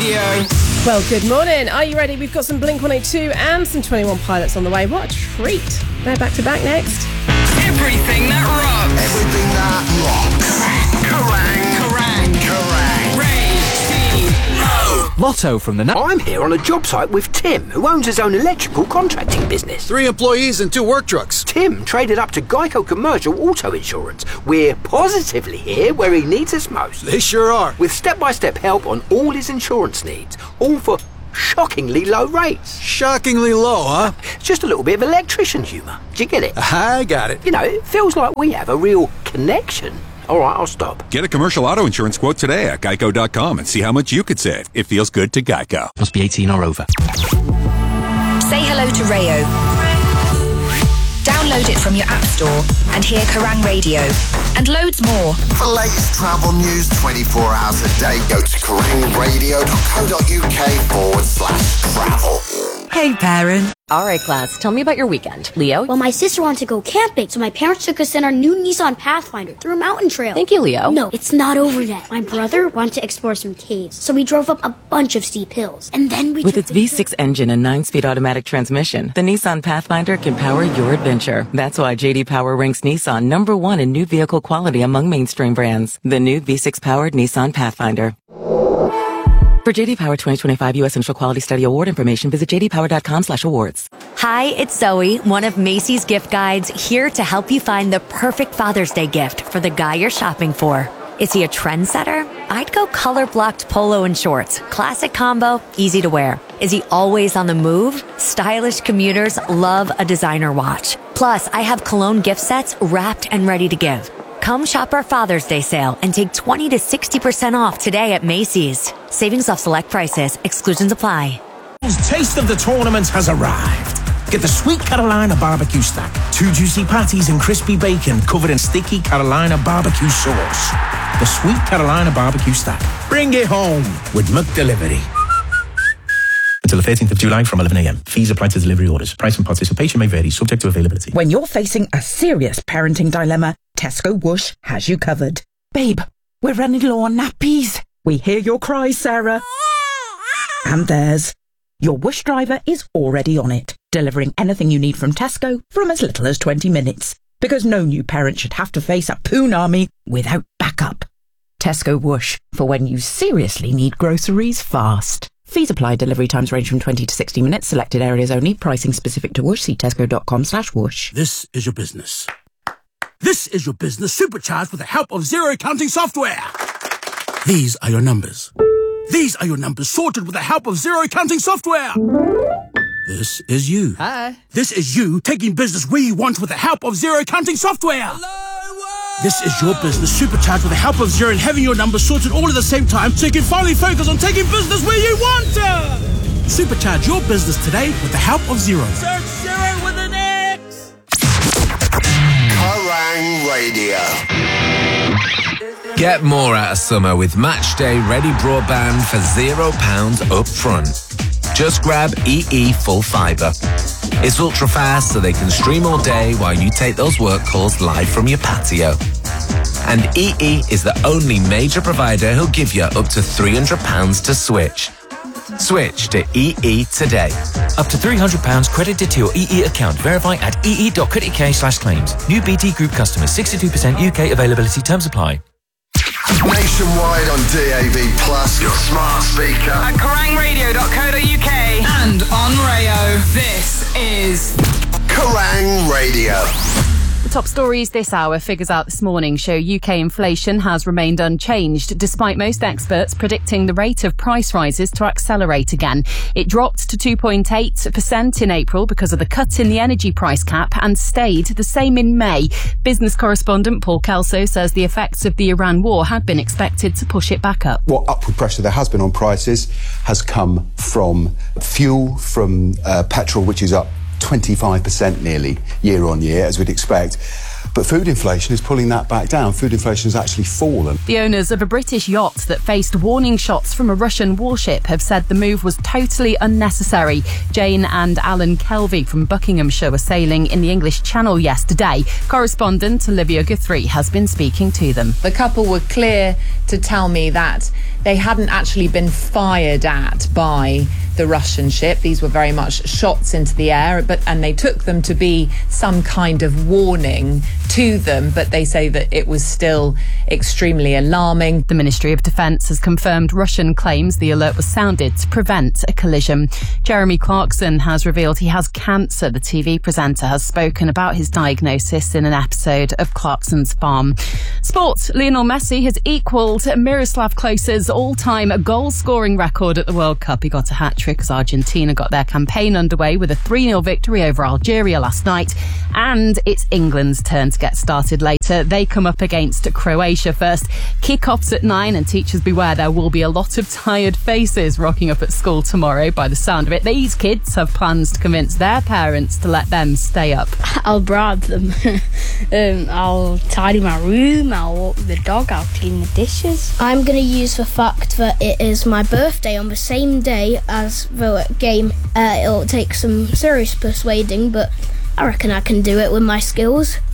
Radio. Well, good morning. Are you ready? We've got some Blink-182 and some 21 Pilots on the way. What a treat. They're back to back next. Everything that rocks. Everything that rocks. Kerrang! Radio. Lotto from the... I'm here on a job site with Tim, who owns his own electrical contracting business. 3 employees and 2 work trucks. Tim traded up to Geico Commercial Auto Insurance. We're positively here where he needs us most. They sure are. With step-by-step help on all his insurance needs, all for shockingly low rates. Shockingly low, huh? Just a little bit of electrician humour. Do you get it? I got it. You know, it feels like we have a real connection. All right, I'll stop. Get a commercial auto insurance quote today at geico.com and see how much you could save. It feels good to Geico. Must be 18 or over. Say hello to Rayo. Download it from your app store and hear Kerrang Radio and loads more. For latest travel news 24 hours a day, go to kerrangradio.co.uk/travel. Hey, parent. All right, class, tell me about your weekend. Leo? Well, my sister wanted to go camping, so my parents took us in our new Nissan Pathfinder through a mountain trail. Thank you, Leo. No, it's not over yet. My brother wanted to explore some caves, so we drove up a bunch of steep hills. And then we... With its V6 engine and 9-speed automatic transmission, the Nissan Pathfinder can power your adventure. That's why J.D. Power ranks Nissan number 1 in new vehicle quality among mainstream brands. The new V6-powered Nissan Pathfinder. For J.D. Power 2025 U.S. Initial Quality Study Award information, visit jdpower.com/awards. Hi, it's Zoe, one of Macy's gift guides, here to help you find the perfect Father's Day gift for the guy you're shopping for. Is he a trendsetter? I'd go color-blocked polo and shorts. Classic combo, easy to wear. Is he always on the move? Stylish commuters love a designer watch. Plus, I have cologne gift sets wrapped and ready to give. Come shop our Father's Day sale and take 20 to 60% off today at Macy's. Savings off select prices. Exclusions apply. Taste of the tournament has arrived. Get the Sweet Carolina barbecue stack. 2 juicy patties and crispy bacon covered in sticky Carolina barbecue sauce. The Sweet Carolina barbecue stack. Bring it home with McDelivery. Until the 13th of July from 11 a.m. Fees apply to delivery orders. Price and participation may vary, subject to availability. When you're facing a serious parenting dilemma, Tesco Whoosh has you covered. Babe, we're running low on nappies. We hear your cries, Sarah. And theirs. Your Whoosh driver is already on it, delivering anything you need from Tesco from as little as 20 minutes. Because no new parent should have to face a poon army without backup. Tesco Whoosh, for when you seriously need groceries fast. Fees apply. Delivery times range from 20 to 60 minutes. Selected areas only. Pricing specific to Whoosh. See tesco.com/whoosh. This is your business. This is your business supercharged with the help of zero counting software. These are your numbers. These are your numbers sorted with the help of zero counting software. This is you. Hi. This is you taking business where you want with the help of zero counting software. Hello. This is your business supercharged with the help of Zero and having your numbers sorted all at the same time so you can finally focus on taking business where you want to. Supercharge your business today with the help of Zero. Search Zero with an X. Kerrang Radio. Get more out of summer with Matchday Ready Broadband for £0 up front. Just grab EE Full Fibre. It's ultra fast so they can stream all day while you take those work calls live from your patio. And EE is the only major provider who'll give you up to £300 to switch. Switch to EE today. Up to £300 credited to your EE account. Verify at ee.co.uk/claims. New BT Group customers. 62% UK availability. Terms apply. Nationwide on DAB+, your smart speaker. At kerrangradio.co.uk and on Rayo. This is Kerrang Radio. The top stories this hour. Figures out this morning show UK inflation has remained unchanged, despite most experts predicting the rate of price rises to accelerate again. It dropped to 2.8% in April because of the cut in the energy price cap and stayed the same in May. Business correspondent Paul Kelso says the effects of the Iran war had been expected to push it back up. What upward pressure there has been on prices has come from fuel, from petrol, which is up 25% nearly year on year, as we'd expect. But food inflation is pulling that back down. Food inflation has actually fallen. The owners of a British yacht that faced warning shots from a Russian warship have said the move was totally unnecessary. Jane and Alan Kelvey from Buckinghamshire were sailing in the English Channel yesterday. Correspondent Olivia Guthrie has been speaking to them. The couple were clear to tell me that they hadn't actually been fired at by the Russian ship. These were very much shots into the air, and they took them to be some kind of warning to them, but they say that it was still extremely alarming. The Ministry of Defence has confirmed Russian claims the alert was sounded to prevent a collision. Jeremy Clarkson has revealed he has cancer. The TV presenter has spoken about his diagnosis in an episode of Clarkson's Farm. Sport. Lionel Messi has equalled Miroslav Klose's all-time goal-scoring record at the World Cup. He got a hat-trick as Argentina got their campaign underway with a 3-0 victory over Algeria last night. And it's England's turn to get started later. They come up against Croatia first. Kick-offs at 9, and teachers beware, there will be a lot of tired faces rocking up at school tomorrow by the sound of it. These kids have plans to convince their parents to let them stay up. I'll bribe them. I'll tidy my room, I'll walk the dog, I'll clean the dishes. I'm going to use the fact that it is my birthday on the same day as the game. It'll take some serious persuading, but I reckon I can do it with my skills.